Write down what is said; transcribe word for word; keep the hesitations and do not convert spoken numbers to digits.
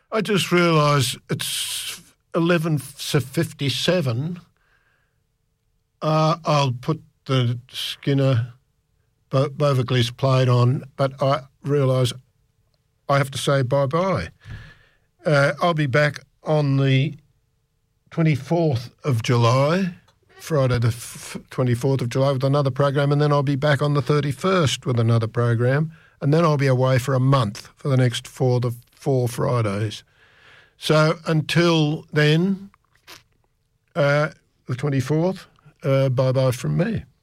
I just realised it's eleven fifty-seven. Uh, I'll put the Skinner Bo- Bovaglis plate on, but I realise I have to say bye-bye. Uh, I'll be back on the twenty-fourth of July, Friday the f- twenty-fourth of July with another program, and then I'll be back on the thirty-first with another program, and then I'll be away for a month for the next four, the four Fridays. So until then, uh, the twenty-fourth, uh, bye-bye from me.